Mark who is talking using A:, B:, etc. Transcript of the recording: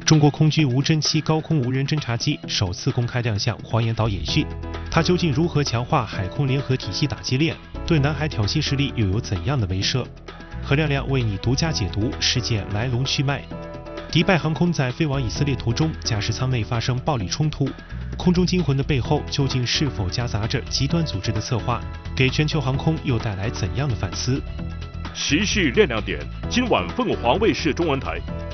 A: 中国空军无侦7高空无人侦察机首次公开亮相黄岩岛演训，它究竟如何强化海空联合体系打击链？对南海挑衅势力又有怎样的威慑？何亮亮为你独家解读事件来龙去脉。迪拜航空在飞往以色列途中，驾驶舱内发生暴力冲突，空中惊魂的背后究竟是否夹杂着极端组织的策划？给全球航空又带来怎样的反思？
B: 时事亮亮点，今晚凤凰卫视中文台